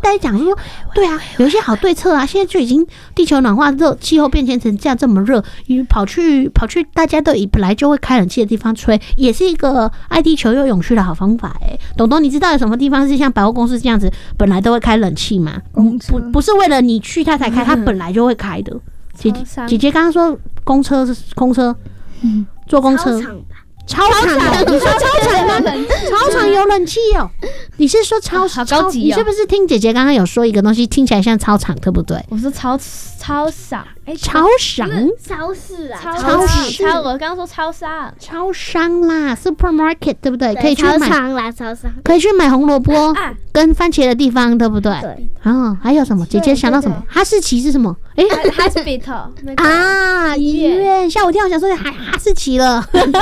大家讲说，对啊，有一些好对策啊。现在就已经地球暖化热，气候变迁成这样这么热，你跑去大家都本来就会开冷气的地方吹，也是一个爱地球又永续的好方法董董，你知道有什么地方是像百货公司这样子，本来都会开冷气吗？不是为了你去它才开，它本来就会开的。姐姐刚刚说公车是空车，坐公车。超长的，你说超长吗？超长有冷气哦。你是说超高级？ 你是不是听姐姐刚刚有说一个东西听起来像超长，对不对？ 我说超赏， 超赏， 超市啊， 超市， 我刚刚说超商， 超商啦 ，supermarket 对不对？可以去买超商啦，超商可以去买红萝卜跟番茄的地方，对不对？ 对。 还有什么？姐姐想到什么？哈士奇是什么 ？hospital 啊，医院。吓我一跳，我想说哈士奇了。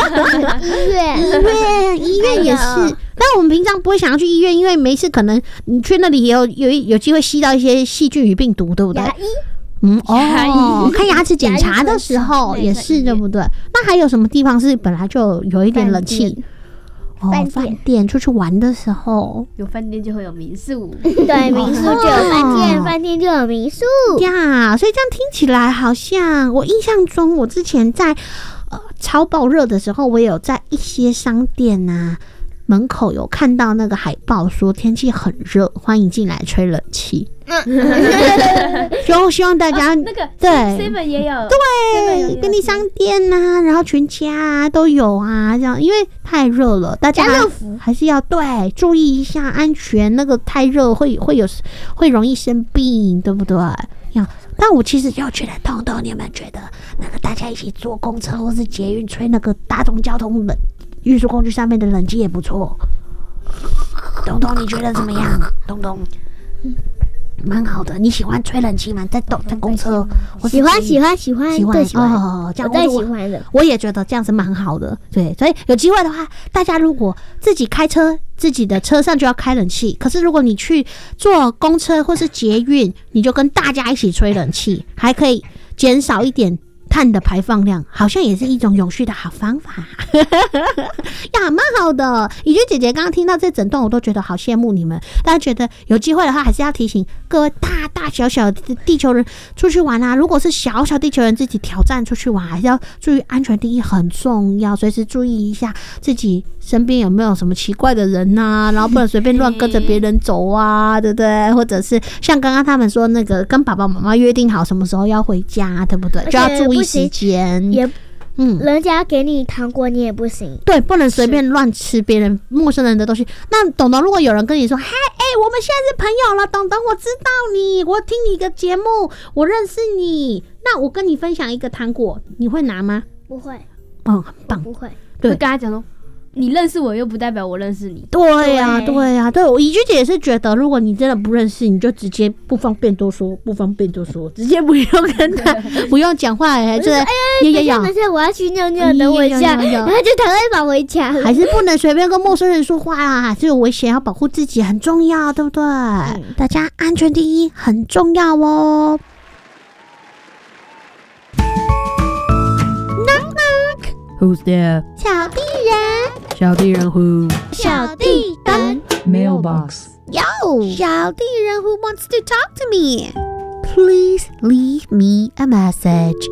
医院也是。但我们平常不会想要去医院，因为没事，可能你去那里也有机会吸到一些细菌与病毒，对不对？看牙齿检查的时候也是，对不对？那还有什么地方是本来就有一点冷气？饭店出去玩的时候， 有饭店就会有民宿， 对，民宿就有饭店，饭店就有民宿呀。所以这样听起来，好像我印象中，我之前在超爆热的时候，我也有在一些商店啊门口有看到那个海报，说天气很热，欢迎进来吹冷气。就希望大家那个对 7-Eleven 也有， 对，便利商店啊，然后全家啊都有啊，这样因为太热了，大家还是要对注意一下安全。那个太热会容易生病，对不对？但我其实就觉得，彤彤，你们觉得那个大家一起坐公车或是捷运吹那个大众交通运输工具上面的冷气也不错。彤彤，你觉得怎么样？彤彤，蛮好的。你喜欢吹冷气吗？在公车？ 喜欢，最喜欢哦，这样我最喜欢的。 我也觉得这样是蛮好的。对，所以有机会的话，大家如果自己开车，自己的车上就要开冷气。可是如果你去坐公车或是捷运，你就跟大家一起吹冷气，还可以减少一点碳的排放量，好像也是一种永续的好方法呀，蛮好的。怡君姐姐刚刚听到这整段，我都觉得好羡慕你们。大家觉得有机会的话，还是要提醒各位大大小小的地球人出去玩啊。如果是小小地球人自己挑战出去玩，还是要注意安全第一，很重要，随时注意一下自己身边有没有什么奇怪的人啊，然后不能随便乱跟着别人走啊，对不对？或者是像刚刚他们说那个跟爸爸妈妈约定好什么时候要回家，对不对？就要注意时间。 人家给你糖果你也不行， 对，不能随便乱吃别人陌生人的东西。那董董，如果有人跟你说，嘿，我们现在是朋友了，董董，我知道你，我听你的节目，我认识你，那我跟你分享一个糖果，你会拿吗？ 不会。 很棒， 不会。 对，会跟他讲说，你认识我又不代表我认识你。 对呀，对，我怡君姐也是觉得，如果你真的不认识，你就直接不方便多说，直接不用跟他不用讲话，就是等下我要去尿尿，等我一下，然后就赶快跑回家了。 还是不能随便跟陌生人说话啊，这有危险，要保护自己很重要，对不对？大家安全第一很重要哦。Who's there? 小地人。 小地人 who? 小地人。 Mailbox. Yo! 小地人 who wants to talk to me? Please leave me a message.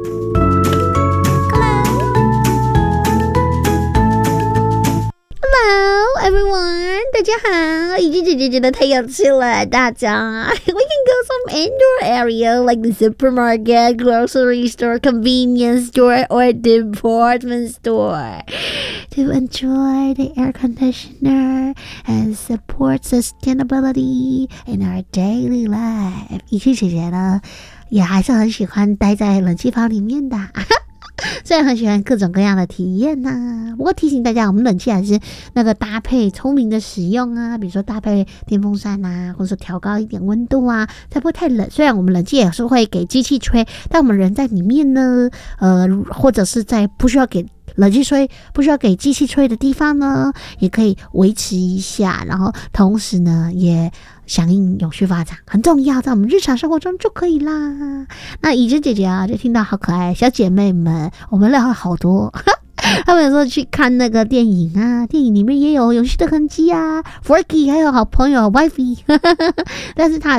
Hello, everyone. 大家好，怡君姐姐觉得太有趣了，大家。We can go some indoor area like the supermarket, grocery store, convenience store, or department store to enjoy the air conditioner and support sustainability in our daily life. 怡君姐姐呢，也还是很喜欢待在冷气房里面的。虽然很喜欢各种各样的体验啊，不过提醒大家，我们冷气还是那个搭配聪明的使用啊，比如说搭配电风扇啊，或者说调高一点温度啊，才不会太冷。虽然我们冷气也是会给机器吹，但我们人在里面呢，或者是在不需要给冷气吹、不需要给机器吹的地方呢，也可以维持一下，然后同时呢，也响应永续发展，很重要，在我们日常生活中就可以啦。那怡君姐姐啊，就听到好可爱小姐妹们，我们聊了好多。他们有时候去看那个电影啊，电影里面也有永续的痕迹啊 ，Forky 还有好朋友 Wifey， 但是他